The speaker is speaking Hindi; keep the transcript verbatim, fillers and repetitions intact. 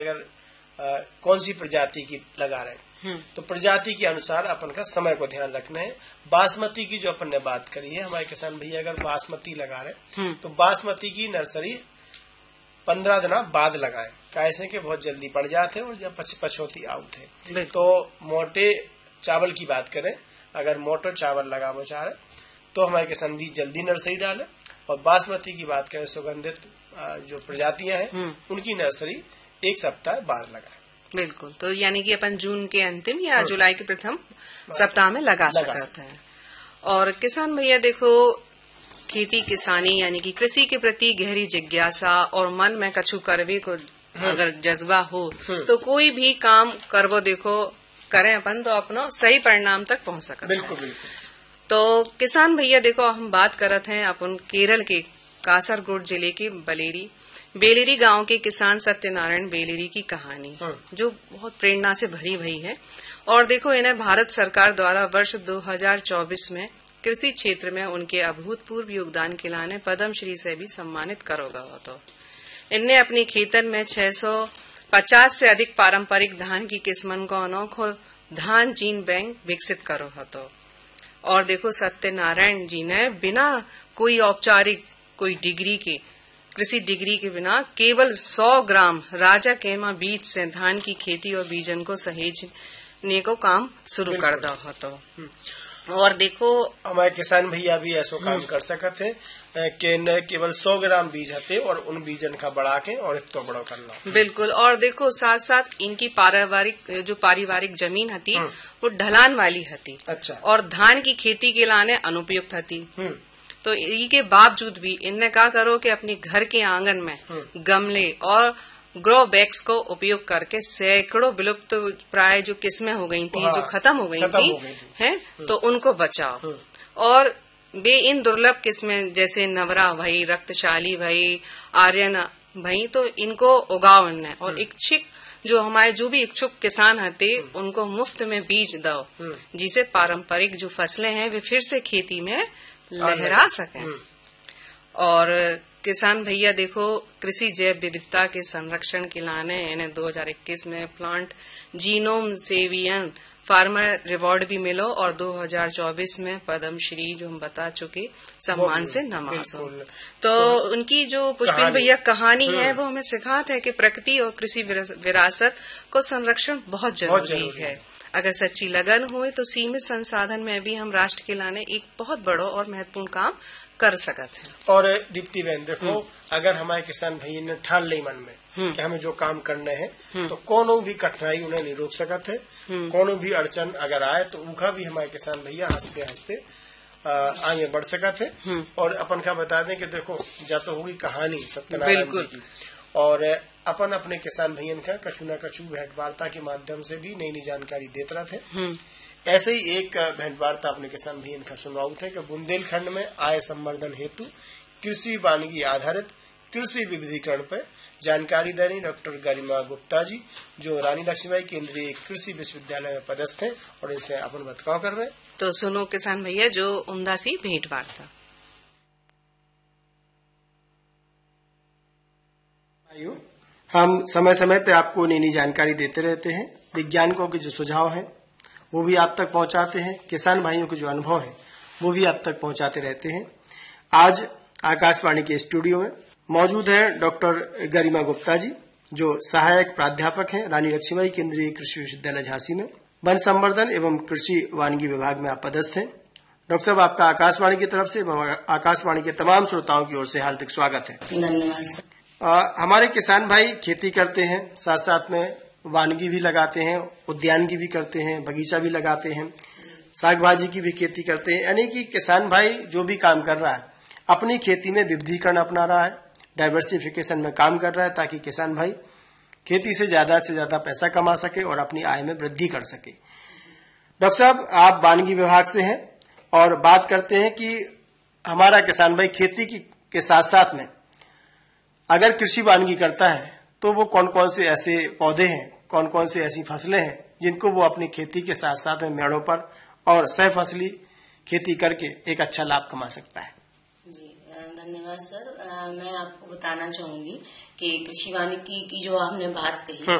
अगर आ, कौन सी प्रजाति की लगा रहे तो प्रजाति के अनुसार अपन का समय को ध्यान रखना है। बासमती की जो अपन ने बात करी है, हमारे किसान भैया अगर बासमती लगा रहे तो बासमती की नर्सरी पंद्रह दिना बाद लगाएं, कैसे के बहुत जल्दी पड़ जाते हैं और जब पछ, पछौती आउट है। तो मोटे चावल की बात करें, अगर मोटे चावल लगाना चाह रहे तो हमारे किसान भी जल्दी नर्सरी डाले, और बासमती की बात करें सुगंधित जो प्रजातियां हैं उनकी नर्सरी एक सप्ताह बाद लगाए। बिल्कुल, तो यानी कि अपन जून के अंतिम या जुलाई के प्रथम सप्ताह में लगा, लगा सकते हैं। और किसान भैया देखो, खेती किसानी यानी कि कृषि के प्रति गहरी जिज्ञासा और मन में कछु करवे को अगर जज्बा हो तो कोई भी काम करवो देखो करें अपन तो अपनो सही परिणाम तक पहुंच सकते हैं। बिल्कुल बिल्कुल। तो किसान भैया देखो, हम बात करत हैं अपन केरल के कासरगोड जिले के बलेरी बेलेरी गांव के किसान सत्यनारायण बेलेरी की कहानी, जो बहुत प्रेरणा से भरी भई है। और देखो, इन्हें भारत सरकार द्वारा वर्ष दो हज़ार चौबीस में कृषि क्षेत्र में उनके अभूतपूर्व योगदान के लाने पद्म श्री से भी सम्मानित करोगा हो। तो इनने अपनी खेतन में छह सौ पचास से अधिक पारंपरिक धान की किस्मन को अनोखो धान जीन बैंक विकसित करो हो। तो और देखो, सत्यनारायण जी ने बिना कोई औपचारिक कोई डिग्री के कृषि डिग्री के बिना केवल सौ ग्राम राजा केमा बीज से धान की खेती और बीजन को सहेजने को काम शुरू कर दो हो। तो और देखो, हमारे किसान भैया भी ऐसा काम कर सकते हैं कि न केवल सौ ग्राम बीज हते और उन बीजन का बढ़ा के और एक तो बड़ा कर लो। बिल्कुल। और देखो, साथ साथ इनकी पारिवारिक जो पारिवारिक जमीन हती वो ढलान वाली हती। अच्छा। और धान की खेती के लाने अनुपयुक्त हती। तो इसके बावजूद भी इनने क्या करो कि अपने घर के आंगन में गमले और ग्रो बैग्स को उपयोग करके सैकड़ों विलुप्त प्राय जो किस्में हो गई थी, जो खत्म हो गई थी, हैं, तो उनको बचाओ। और वे इन दुर्लभ किस्में जैसे नवरा भई, रक्तशाली भई, आर्यन भई, तो इनको उगाओ इनने। और इच्छुक जो हमारे जो भी इच्छुक किसान हते उनको मुफ्त में बीज दो, जिसे पारंपरिक जो फसलें हैं वे फिर से खेती में लहरा सकें। और किसान भैया देखो, कृषि जैव विविधता के संरक्षण के लाने इन्हें दो हज़ार इक्कीस में प्लांट जीनोम सेवियन फार्मर रिवॉर्ड भी मिलो और दो हज़ार चौबीस में पद्म श्री जो हम बता चुके सम्मान से नवाजो। तो उनकी जो पुष्पिन भैया कहानी है वो हमें सिखाते हैं कि प्रकृति और कृषि विरासत को संरक्षण बहुत जरूरी है। अगर सच्ची लगन होए तो सीमित संसाधन में भी हम राष्ट्र के लाने एक बहुत बड़ो और महत्वपूर्ण काम कर सकते हैं। और दीप्ति बहन देखो, अगर हमारे किसान भैया ने ठान ली मन में कि हमें जो काम करने हैं तो कोनो भी कठिनाई उन्हें नहीं रोक सकते है। कोनो भी अड़चन अगर आए तो उनका भी हमारे किसान भैया हंसते हंसते आगे बढ़ सकते हैं। और अपन का बता दें कि देखो, जा तो होगी कहानी सत्यनारायण जी की, और अपन अपने किसान भैया का कछु न कछु भेंट वार्ता के माध्यम से भी नई नई जानकारी देते रहते हैं। ऐसे ही एक भेंट वार्ता अपने किसान भैया का सुनाऊ थे कि बुंदेलखंड में आय संवर्धन हेतु कृषि वानिकी आधारित कृषि विविधीकरण पर जानकारी दे रही डॉक्टर गरिमा गुप्ता जी, जो रानी लक्ष्मीबाई केंद्रीय कृषि विश्वविद्यालय में पदस्थ हैं और इनसे अपन बतकाव कर रहे हैं। तो सुनो किसान भैया जो उम्दा सी भेंट वार्ता। हम समय समय पे आपको नई नई जानकारी देते रहते हैं, वैज्ञानिकों के जो सुझाव हैं वो भी आप तक पहुंचाते हैं, किसान भाइयों के जो अनुभव है वो भी आप तक पहुंचाते रहते हैं। आज आकाशवाणी के स्टूडियो में मौजूद है डॉक्टर गरिमा गुप्ता जी, जो सहायक प्राध्यापक हैं रानी लक्ष्मीबाई केंद्रीय कृषि विश्वविद्यालय झांसी में, वन संवर्धन एवं कृषि वानिकी विभाग में आप पदस्थ हैं। डॉक्टर साहब, आपका आकाशवाणी की तरफ से आकाशवाणी के तमाम श्रोताओं की ओर से हार्दिक स्वागत है। धन्यवाद सर। आ, हमारे किसान भाई खेती करते हैं, साथ साथ में वानिकी भी लगाते हैं, उद्यान की भी करते हैं, बगीचा भी लगाते हैं, साग भाजी की भी खेती करते हैं। यानी कि किसान भाई जो भी काम कर रहा है अपनी खेती में विविधीकरण अपना रहा है, डाइवर्सिफिकेशन में काम कर रहा है, ताकि किसान भाई खेती से ज्यादा से ज्यादा पैसा कमा सके और अपनी आय में वृद्धि कर सके। डॉक्टर साहब, आप वानिकी विभाग से हैं और बात करते हैं कि हमारा किसान भाई खेती की के साथ साथ में अगर कृषि वानिकी करता है तो वो कौन कौन से ऐसे पौधे हैं, कौन कौन से ऐसी फसलें हैं जिनको वो अपनी खेती के साथ साथ में मेड़ों पर और सह फसली खेती करके एक अच्छा लाभ कमा सकता है। जी धन्यवाद सर। आ, मैं आपको बताना चाहूंगी कि कृषि वानिकी की जो आपने बात कही